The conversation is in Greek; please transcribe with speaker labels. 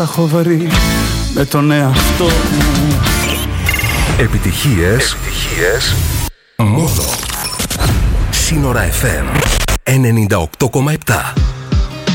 Speaker 1: τα έχω βρει με τον εαυτό μου.
Speaker 2: Επιτυχίες μόνο. Σύνορα FM 98,7.